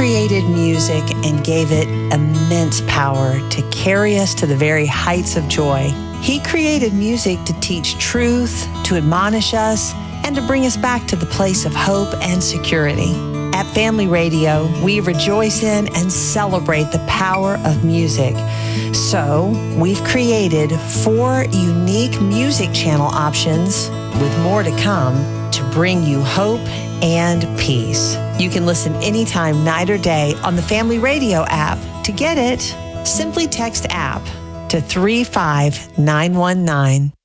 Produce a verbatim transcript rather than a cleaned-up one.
created music and gave it immense power to carry us to the very heights of joy. He created music to teach truth, to admonish us, and to bring us back to the place of hope and security. At Family Radio, we rejoice in and celebrate the power of music. So, we've created four unique music channel options, with more to come, to bring you hope and peace. You can listen anytime, night or day, on the Family Radio app. To get it, simply text app to three five nine one nine.